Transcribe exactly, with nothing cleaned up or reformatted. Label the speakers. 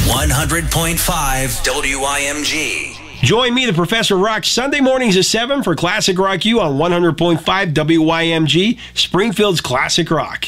Speaker 1: one hundred point five W I M G.
Speaker 2: Join me, the Professor Rock, Sunday mornings at seven for Classic Rock U on one hundred point five W I M G, Springfield's Classic Rock.